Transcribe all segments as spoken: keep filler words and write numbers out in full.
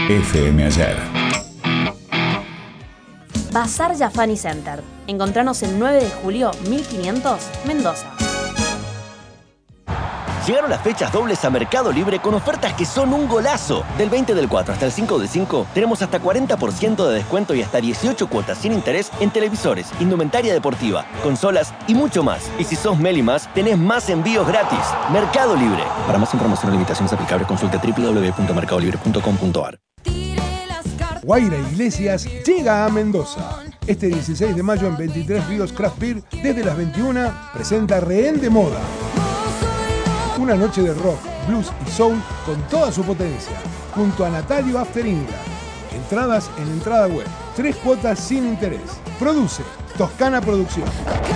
F M Ayer. Bazar Jafani Center. Encontranos el nueve de julio mil quinientos, Mendoza. Llegaron las fechas dobles a Mercado Libre con ofertas que son un golazo. Del veinte del cuatro hasta el cinco del cinco tenemos hasta cuarenta por ciento de descuento y hasta dieciocho cuotas sin interés en televisores, indumentaria deportiva, consolas y mucho más. Y si sos Meli Más, tenés más envíos gratis. Mercado Libre. Para más información o limitaciones aplicables, consulte doble u doble u doble u punto mercado libre punto com punto a r. Guaira Iglesias llega a Mendoza. Este dieciséis de mayo en veintitrés Ríos Craft Beer, desde las veintiuna, presenta Rehén de Moda. Una noche de rock, blues y soul con toda su potencia, junto a Natalio After England. Entradas en entrada web. Tres cuotas sin interés. Produce Toscana Producción.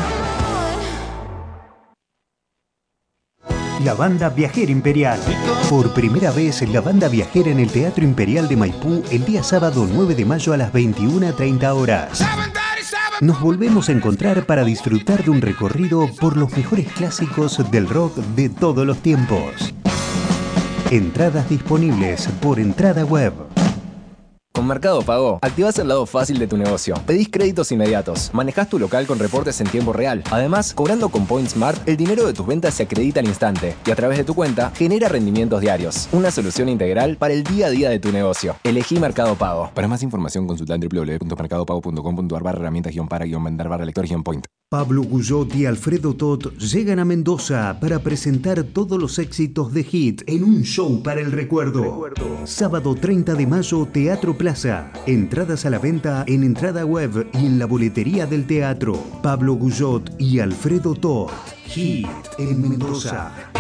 La Banda Viajera Imperial. Por primera vez, la Banda Viajera en el Teatro Imperial de Maipú el día sábado nueve de mayo a las veintiuna treinta horas. Nos volvemos a encontrar para disfrutar de un recorrido por los mejores clásicos del rock de todos los tiempos. Entradas disponibles por entrada web. Con Mercado Pago, activás el lado fácil de tu negocio. Pedís créditos inmediatos, manejás tu local con reportes en tiempo real. Además, cobrando con Point Smart, el dinero de tus ventas se acredita al instante y a través de tu cuenta genera rendimientos diarios. Una solución integral para el día a día de tu negocio. Elegí Mercado Pago. Para más información, consulta en doble u doble u doble u punto mercado pago punto com punto a r barra herramientas guión para guión vender barra lector guión point. Pablo Guyot y Alfredo Tot llegan a Mendoza para presentar todos los éxitos de Hit en un show para el recuerdo. recuerdo. Sábado treinta de mayo, Teatro Plaza. Entradas a la venta en entrada web y en la boletería del teatro. Pablo Guyot y Alfredo Tot. Hit en Mendoza.